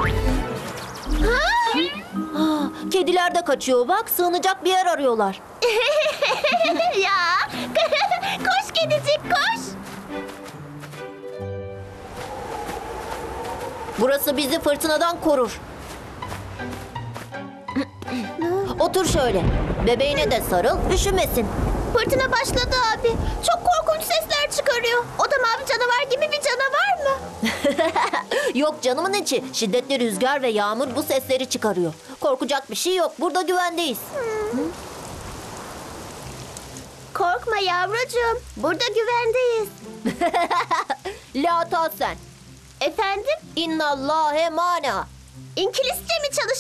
Kediler de kaçıyor bak. Sığınacak bir yer arıyorlar. Ya, koş kedicik koş. Burası bizi fırtınadan korur. Otur şöyle. Bebeğine de sarıl, üşümesin. Fırtına başladı abi. Çok korkunç sesler çıkarıyor. O da mavi canavar gibi bir canavar mı? Yok canımın içi. Şiddetli rüzgar ve yağmur bu sesleri çıkarıyor. Korkacak bir şey yok. Burada güvendeyiz. Korkma yavrucuğum. Burada güvendeyiz. La tahsen. Efendim? İnnallâhe mana. İngilizce mi